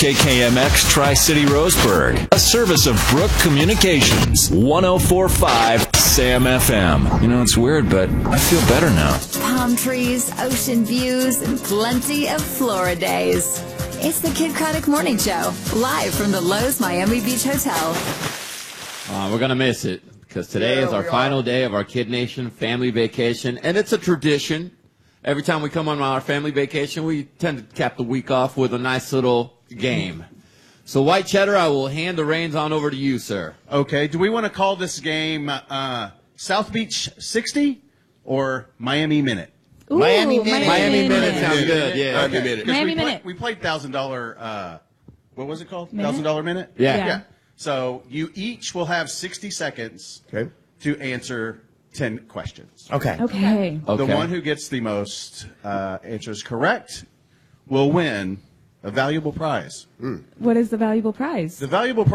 KKMX Tri-City Roseburg, a service of Brook Communications, 104.5 Sam FM. You know, it's weird, but I feel better now. Palm trees, ocean views, and plenty of Flora days. It's the Kid Craddock Morning Show, live from the Lowe's Miami Beach Hotel. We're going to miss it because today is our final day of our Kid Nation family vacation, and it's a tradition. Every time we come on our family vacation, we tend to cap the week off with a nice little game. So, White Cheddar, I will hand the reins on over to you, sir. Okay. Do we want to call this game South Beach 60 or Miami Minute? Ooh, Miami Minute sounds good. Yeah, Okay. Miami Minute. We played $1,000. What was it called? $1,000 minute. Yeah. So you each will have 60 seconds to answer 10 questions. Okay. The one who gets the most answers correct will win a valuable prize. What is the valuable prize? The valuable